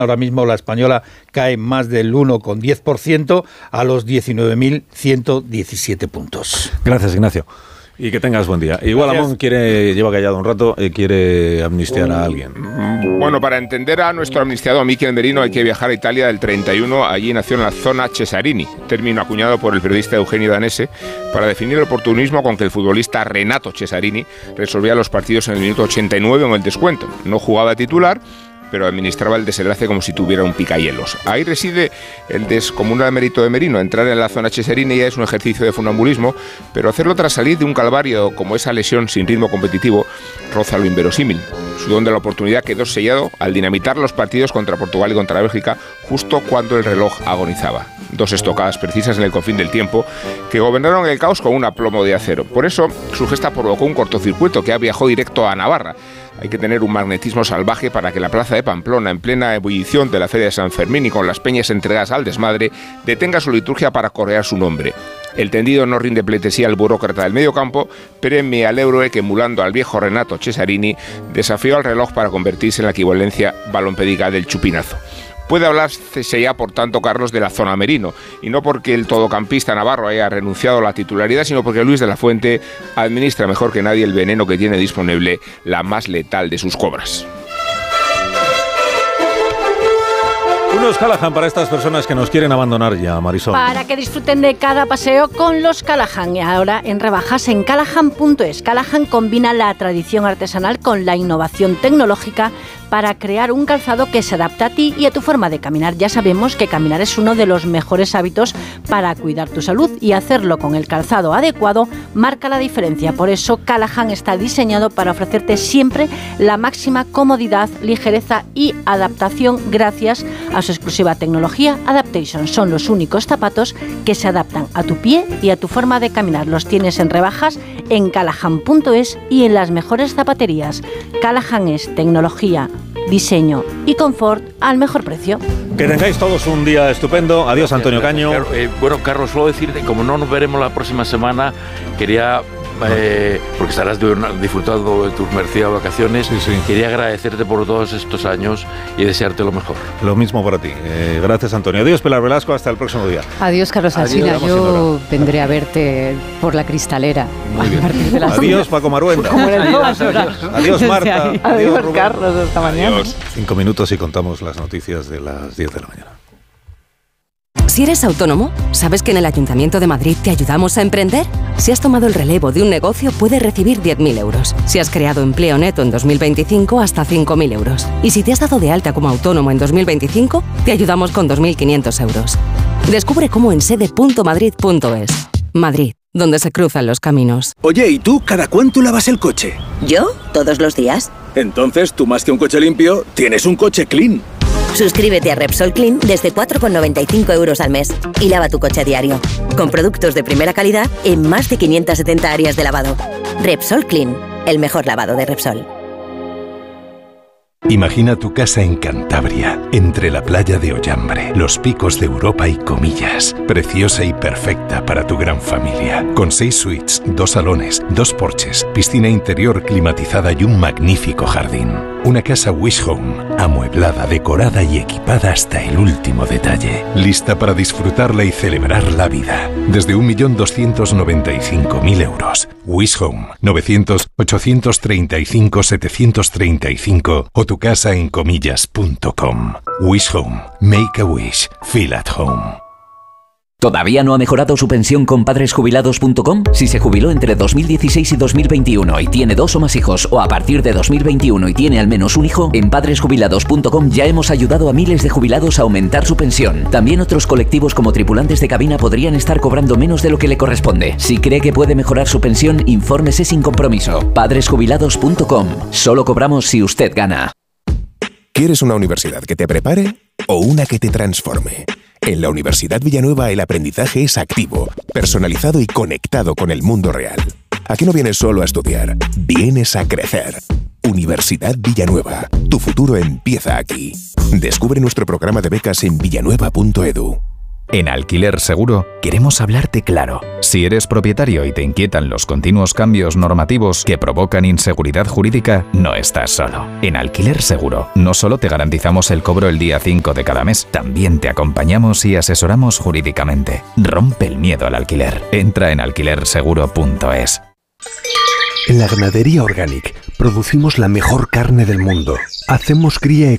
Ahora mismo la española cae más del 1,10% a los 19.117 puntos. Gracias, Ignacio. Y que tengas buen día. Igual Amón lleva callado un rato y quiere amnistiar a alguien. Bueno, para entender a nuestro amnistiado Michel Merino hay que viajar a Italia del 31. Allí nació en la zona Cesarini, término acuñado por el periodista Eugenio Danese para definir el oportunismo con que el futbolista Renato Cesarini resolvía los partidos en el minuto 89 en el descuento. No jugaba titular, pero administraba el desenlace como si tuviera un picahielos. Ahí reside el descomunal mérito de Merino. Entrar en la zona Cesarini ya es un ejercicio de funambulismo, pero hacerlo tras salir de un calvario como esa lesión sin ritmo competitivo roza lo inverosímil. Su don de la oportunidad quedó sellado al dinamitar los partidos contra Portugal y contra Bélgica justo cuando el reloj agonizaba. 2 estocadas precisas en el confín del tiempo que gobernaron el caos con un aplomo de acero. Por eso su gesta provocó un cortocircuito que viajó directo a Navarra. Hay que tener un magnetismo salvaje para que la plaza de Pamplona, en plena ebullición de la Feria de San Fermín y con las peñas entregadas al desmadre, detenga su liturgia para corear su nombre. El tendido no rinde pleitesía al burócrata del mediocampo, premia al héroe que, emulando al viejo Renato Cesarini, desafió al reloj para convertirse en la equivalencia balompédica del chupinazo. Puede hablarse ya, por tanto, Carlos, de la zona Merino, y no porque el todocampista navarro haya renunciado a la titularidad, sino porque Luis de la Fuente administra mejor que nadie el veneno que tiene disponible, la más letal de sus cobras. Unos Callahan para estas personas que nos quieren abandonar ya, Marisol. Para que disfruten de cada paseo con los Callahan. Y ahora en rebajas en Callahan.es. Callahan combina la tradición artesanal con la innovación tecnológica para crear un calzado que se adapta a ti y a tu forma de caminar. Ya sabemos que caminar es uno de los mejores hábitos para cuidar tu salud, y hacerlo con el calzado adecuado marca la diferencia. Por eso Callahan está diseñado para ofrecerte siempre la máxima comodidad, ligereza y adaptación gracias a su exclusiva tecnología Adaptation. Son los únicos zapatos que se adaptan a tu pie y a tu forma de caminar. Los tienes en rebajas en Callahan.es y en las mejores zapaterías. Callahan es tecnología, diseño y confort al mejor precio. Que tengáis todos un día estupendo. Adiós, Antonio Caño. Bueno, Carlos, solo decirte, como no nos veremos la próxima semana, quería... porque estarás disfrutando de tus merecidas vacaciones. Sí. Quería agradecerte por todos estos años y desearte lo mejor. Lo mismo para ti. Gracias, Antonio. Adiós, Pilar Velasco. Hasta el próximo día. Adiós, Carlos Alsina. Yo vendré a verte por la Cristalera. Muy bien. Adiós, Paco Maruenda. Adiós, Marta. Adiós, Rubén. Carlos. Hasta mañana. 5 minutos y contamos las noticias de las 10 de la mañana. Si eres autónomo, ¿sabes que en el Ayuntamiento de Madrid te ayudamos a emprender? Si has tomado el relevo de un negocio, puedes recibir 10.000 euros. Si has creado empleo neto en 2025, hasta 5.000 euros. Y si te has dado de alta como autónomo en 2025, te ayudamos con 2.500 euros. Descubre cómo en sede.madrid.es. Madrid, donde se cruzan los caminos. Oye, ¿y tú cada cuánto lavas el coche? ¿Yo? Todos los días. Entonces, tú más que un coche limpio, tienes un coche clean. Suscríbete a Repsol Clean desde 4,95 euros al mes y lava tu coche a diario, con productos de primera calidad en más de 570 áreas de lavado. Repsol Clean, el mejor lavado de Repsol. Imagina tu casa en Cantabria, entre la playa de Ollambre, los picos de Europa y Comillas. Preciosa y perfecta para tu gran familia. Con 6 suites, 2 salones, 2 porches, piscina interior climatizada y un magnífico jardín. Una casa Wish Home, amueblada, decorada y equipada hasta el último detalle. Lista para disfrutarla y celebrar la vida. Desde 1.295.000 euros. Wish Home, 900-835-735 o tu casa en comillas.com. Wish Home. Make a wish. Feel at home. ¿Todavía no ha mejorado su pensión con padresjubilados.com? Si se jubiló entre 2016 y 2021 y tiene 2 o más hijos, o a partir de 2021 y tiene al menos un hijo, en padresjubilados.com ya hemos ayudado a miles de jubilados a aumentar su pensión. También otros colectivos como tripulantes de cabina podrían estar cobrando menos de lo que le corresponde. Si cree que puede mejorar su pensión, infórmese sin compromiso. Padresjubilados.com. Solo cobramos si usted gana. ¿Quieres una universidad que te prepare o una que te transforme? En la Universidad Villanueva el aprendizaje es activo, personalizado y conectado con el mundo real. Aquí no vienes solo a estudiar, vienes a crecer. Universidad Villanueva, tu futuro empieza aquí. Descubre nuestro programa de becas en villanueva.edu. En Alquiler Seguro queremos hablarte claro. Si eres propietario y te inquietan los continuos cambios normativos que provocan inseguridad jurídica, no estás solo. En Alquiler Seguro no solo te garantizamos el cobro el día 5 de cada mes, también te acompañamos y asesoramos jurídicamente. Rompe el miedo al alquiler. Entra en alquilerseguro.es. En la ganadería Organic producimos la mejor carne del mundo. Hacemos cría